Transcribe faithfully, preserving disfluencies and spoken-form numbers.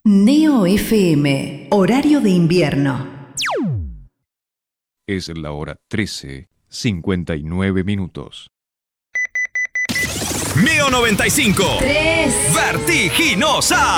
Neo F M, horario de invierno. Es la hora trece, cincuenta y nueve minutos. Neo noventa y cinco. tres. Vertiginosa.